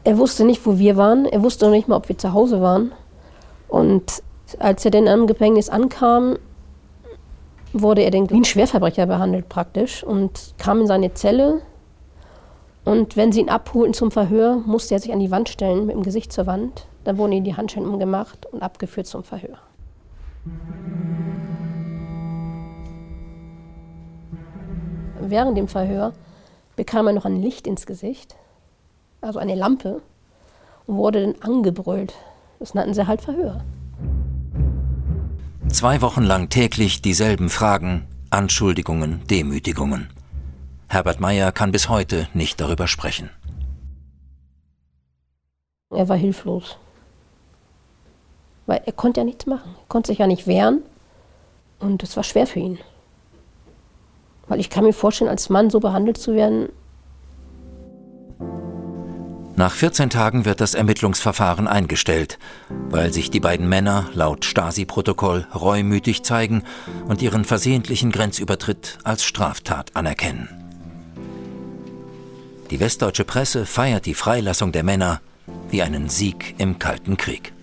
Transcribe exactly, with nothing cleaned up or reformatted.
Er wusste nicht, wo wir waren. Er wusste noch nicht mal, ob wir zu Hause waren. Und als er dann am Gefängnis ankam, wurde er dann wie ein Schwerverbrecher behandelt praktisch und kam in seine Zelle. Und wenn sie ihn abholten zum Verhör, musste er sich an die Wand stellen, mit dem Gesicht zur Wand. Dann wurden ihm die Handschellen umgemacht und abgeführt zum Verhör. Während dem Verhör bekam er noch ein Licht ins Gesicht, also eine Lampe, und wurde dann angebrüllt. Das nannten sie halt Verhör. Zwei Wochen lang täglich dieselben Fragen, Anschuldigungen, Demütigungen. Herbert Meyer kann bis heute nicht darüber sprechen. Er war hilflos. Weil er konnte ja nichts machen. Er konnte sich ja nicht wehren. Und es war schwer für ihn. Weil ich kann mir vorstellen, als Mann so behandelt zu werden. Nach vierzehn Tagen wird das Ermittlungsverfahren eingestellt, weil sich die beiden Männer laut Stasi-Protokoll reumütig zeigen und ihren versehentlichen Grenzübertritt als Straftat anerkennen. Die westdeutsche Presse feiert die Freilassung der Männer wie einen Sieg im Kalten Krieg.